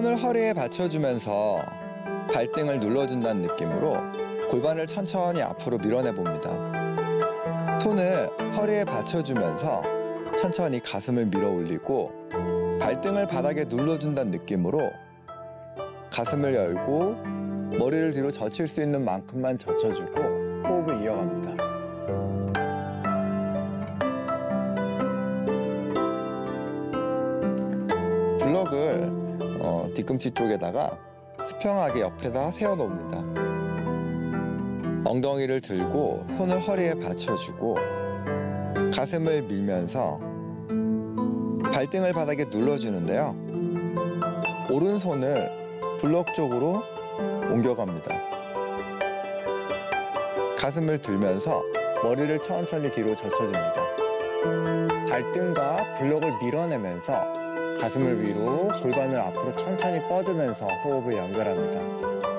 손을 허리에 받쳐주면서 발등을 눌러준다는 느낌으로 골반을 천천히 앞으로 밀어내 봅니다. 손을 허리에 받쳐주면서 천천히 가슴을 밀어 올리고 발등을 바닥에 눌러준다는 느낌으로 가슴을 열고 머리를 뒤로 젖힐 수 있는 만큼만 젖혀주고 호흡을 이어갑니다. 블럭을 뒤꿈치 쪽에다가 수평하게 옆에다 세워놓습니다. 엉덩이를 들고 손을 허리에 받쳐주고 가슴을 밀면서 발등을 바닥에 눌러주는데요. 오른손을 블럭 쪽으로 옮겨갑니다. 가슴을 들면서 머리를 천천히 뒤로 젖혀줍니다. 발등과 블럭을 밀어내면서 가슴을 위로 골반을 앞으로 천천히 뻗으면서 호흡을 연결합니다.